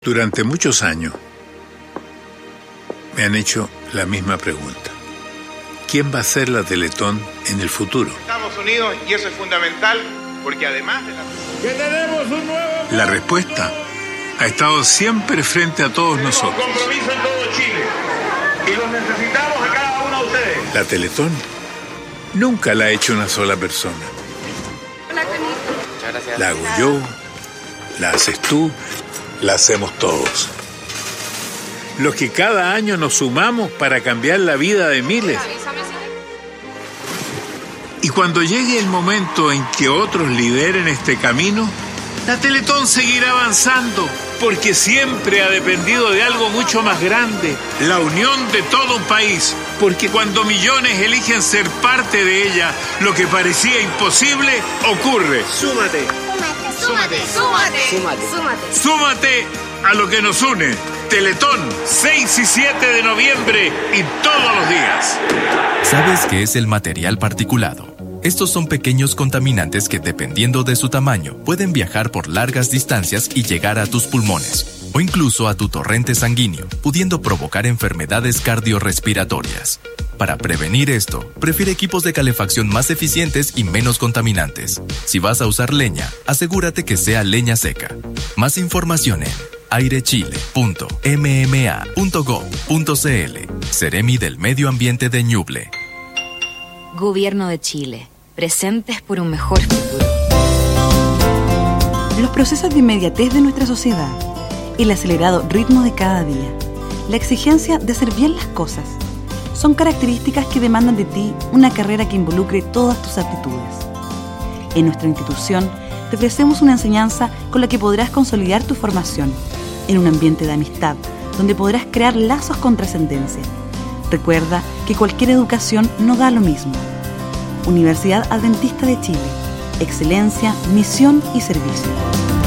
Durante muchos años me han hecho la misma pregunta. ¿Quién va a ser la Teletón en el futuro? Estamos unidos y eso es fundamental porque además de ¡Que tenemos un nuevo! La respuesta ha estado siempre frente a todos nosotros. Compromiso en todo Chile y los necesitamos a cada uno de ustedes. La Teletón nunca la ha hecho una sola persona. Muchas gracias. La hago yo, la haces tú, la hacemos todos. Los que cada año nos sumamos para cambiar la vida de miles. Y cuando llegue el momento en que otros lideren este camino, la Teletón seguirá avanzando, porque siempre ha dependido de algo mucho más grande, la unión de todo un país, porque cuando millones eligen ser parte de ella, lo que parecía imposible ocurre. Súmate. Súmate. Súmate. Súmate. Súmate. Súmate a lo que nos une. Teletón, 6 y 7 de noviembre y todos los días. ¿Sabes qué es el material particulado? Estos son pequeños contaminantes que, dependiendo de su tamaño, pueden viajar por largas distancias y llegar a tus pulmones, o incluso a tu torrente sanguíneo, pudiendo provocar enfermedades cardiorrespiratorias. Para prevenir esto, prefiere equipos de calefacción más eficientes y menos contaminantes. Si vas a usar leña, asegúrate que sea leña seca. Más información en airechile.mma.gov.cl. Seremi del Medio Ambiente de Ñuble. Gobierno de Chile. Presentes por un mejor futuro. Los procesos de inmediatez de nuestra sociedad, el acelerado ritmo de cada día, la exigencia de hacer bien las cosas, son características que demandan de ti una carrera que involucre todas tus aptitudes. En nuestra institución te ofrecemos una enseñanza con la que podrás consolidar tu formación en un ambiente de amistad, donde podrás crear lazos con trascendencia. Recuerda que cualquier educación no da lo mismo. Universidad Adventista de Chile. Excelencia, misión y servicio.